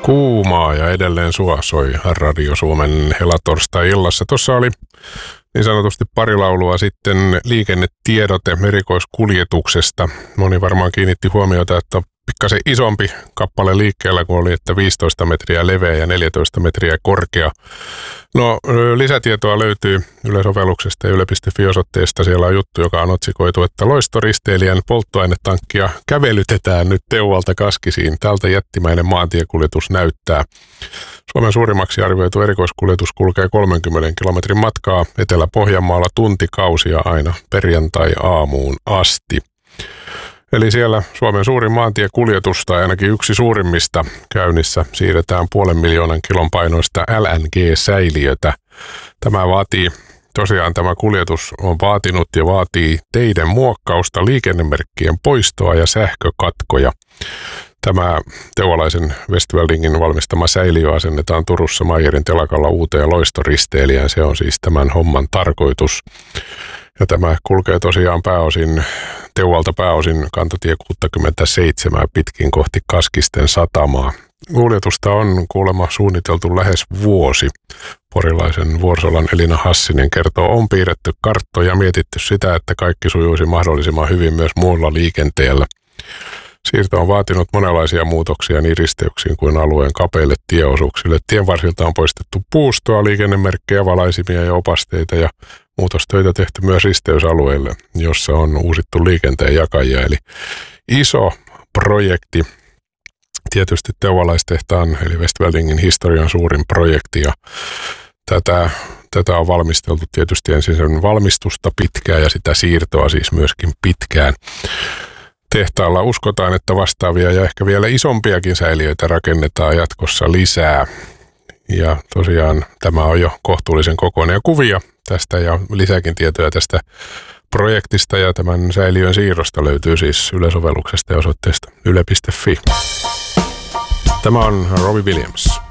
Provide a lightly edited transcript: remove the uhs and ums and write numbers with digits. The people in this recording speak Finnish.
Kuumaa ja edelleen soi Radio Suomen helatorstai-illassa. Tuossa oli niin sanotusti pari laulua sitten liikennetiedote erikoiskuljetuksesta. Moni varmaan kiinnitti huomiota, että on pikkasen isompi kappale liikkeellä, kun oli, että 15 metriä leveä ja 14 metriä korkea. No, lisätietoa löytyy Yle-sovelluksesta ja yle.fi-osoitteesta. Siellä on juttu, joka on otsikoitu, että loistoristeilijän polttoainetankkia kävelytetään nyt Teuvalta Kaskisiin. Tältä jättimäinen maantiekuljetus näyttää. Suomen suurimmaksi arvioitu erikoiskuljetus kulkee 30 kilometrin matkaa Etelä-Pohjanmaalla tuntikausia aina perjantai-aamuun asti. Eli siellä Suomen suurin maantiekuljetus tai ainakin yksi suurimmista käynnissä siirretään 500 000 kilon painoista LNG-säiliötä. Tämä kuljetus on vaatinut ja vaatii teiden muokkausta, liikennemerkkien poistoa ja sähkökatkoja. Tämä teuvalaisen Westweldingin valmistama säiliö asennetaan Turussa Meyerin telakalla uuteen loistoristeilijään. Se on siis tämän homman tarkoitus. Ja tämä kulkee tosiaan Teuvalta pääosin kantatie 67 pitkin kohti Kaskisten satamaa. Kuljetusta on kuulemma suunniteltu lähes vuosi. Porilaisen Vuorsolan Elina Hassinen kertoo, on piirretty karttoja ja mietitty sitä, että kaikki sujuisi mahdollisimman hyvin myös muulla liikenteellä. Siirto on vaatinut monenlaisia muutoksia niin risteyksiin kuin alueen kapeille tieosuuksille. Tien varsilta on poistettu puustoa, liikennemerkkejä, valaisimia ja opasteita ja muutostöitä tehty myös risteysalueille, jossa on uusittu liikenteen jakajia. Eli iso projekti, tietysti teuvalaistehtaan eli Westweldingin historian suurin projekti ja tätä on valmisteltu tietysti ensin sen valmistusta pitkään ja sitä siirtoa siis myöskin pitkään. Tehtaalla uskotaan, että vastaavia ja ehkä vielä isompiakin säiliöitä rakennetaan jatkossa lisää. Ja tosiaan tämä on jo kohtuullisen kokoinen ja kuvia tästä ja lisääkin tietoja tästä projektista ja tämän säiliön siirrosta löytyy siis Yle-sovelluksesta ja osoitteesta yle.fi. Tämä on Robbie Williams.